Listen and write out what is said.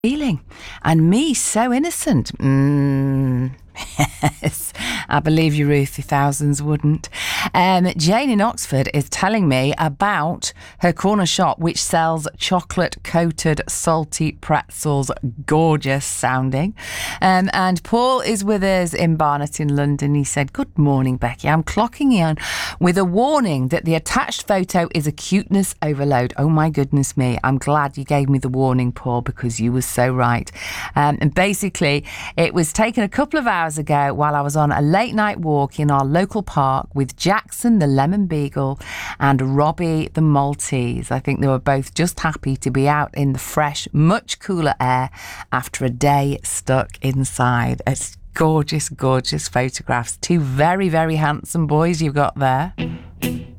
feeling. And me, so innocent. Yes, I believe you, Ruthie. Thousands wouldn't. Jane in Oxford is telling me about her corner shop, which sells chocolate-coated salty pretzels. Gorgeous sounding. And Paul is with us in Barnet in London. He said, "Good morning, Becky. I'm clocking in with a warning that the attached photo is a cuteness overload." Oh my goodness me. I'm glad you gave me the warning, Paul, because you were so right. And basically, it was taken a couple of hours ago while I was on a late night walk in our local park with Jackson the Lemon Beagle and Robbie the Maltese. I think they were both just happy to be out in the fresh, much cooler air after a day stuck inside. It's gorgeous, gorgeous photographs. Two very, very handsome boys you've got there.